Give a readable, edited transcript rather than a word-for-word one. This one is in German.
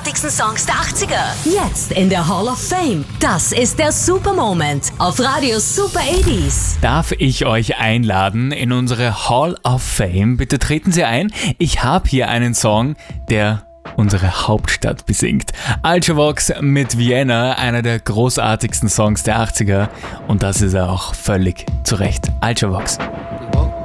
großartigsten Songs der 80er. Jetzt in der Hall of Fame. Das ist der Super Moment auf Radio Super 80s. Darf ich euch einladen in unsere Hall of Fame? Bitte treten Sie ein. Ich habe hier einen Song, der unsere Hauptstadt besingt. Ultravox mit Vienna, einer der großartigsten Songs der 80er. Und das ist er auch völlig zu Recht. Ultravox.